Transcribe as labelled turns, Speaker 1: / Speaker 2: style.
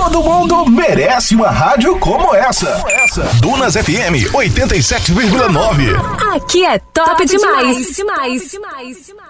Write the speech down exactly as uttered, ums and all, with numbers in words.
Speaker 1: Todo mundo merece uma rádio como essa. Dunas F M oitenta e sete vírgula nove.
Speaker 2: Aqui é top, top demais. demais, demais, demais, demais.